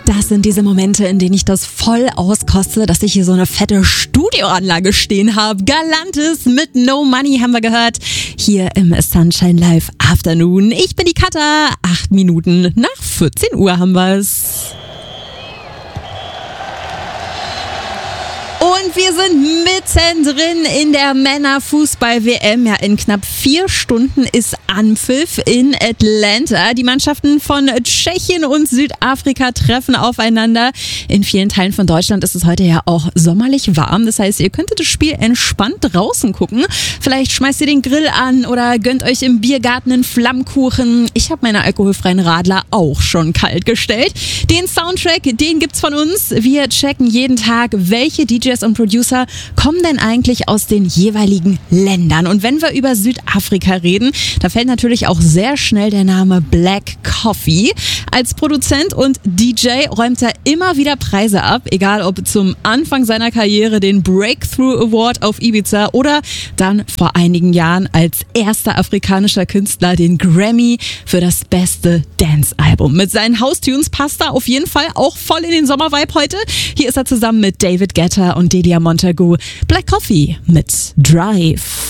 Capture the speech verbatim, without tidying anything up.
Das sind diese Momente, in denen ich das voll auskoste, dass ich hier so eine fette Studioanlage stehen habe. Galantis mit No Money haben wir gehört. Hier im Sunshine Live Afternoon. Ich bin die Katha. Acht Minuten nach vierzehn Uhr haben wir's. Und wir sind mittendrin in der Männerfußball-W M. Ja, in knapp vier Stunden ist Anpfiff in Atlanta. Die Mannschaften von Tschechien und Südafrika treffen aufeinander. In vielen Teilen von Deutschland ist es heute ja auch sommerlich warm. Das heißt, ihr könntet das Spiel entspannt draußen gucken. Vielleicht schmeißt ihr den Grill an oder gönnt euch im Biergarten einen Flammkuchen. Ich habe meine alkoholfreien Radler auch schon kalt gestellt. Den Soundtrack, den gibt's von uns. Wir checken jeden Tag, welche D Js und Producer kommen denn eigentlich aus den jeweiligen Ländern. Und wenn wir über Südafrika reden, da fällt natürlich auch sehr schnell der Name Black Coffee. Als Produzent und D J räumt er immer wieder Preise ab, egal ob zum Anfang seiner Karriere den Breakthrough Award auf Ibiza oder dann vor einigen Jahren als erster afrikanischer Künstler den Grammy für das beste Dance-Album. Mit seinen House-Tunes passt er auf jeden Fall auch voll in den Sommervibe heute. Hier ist er zusammen mit David Guetta und Delia Montagu. Black Coffee mit Drive.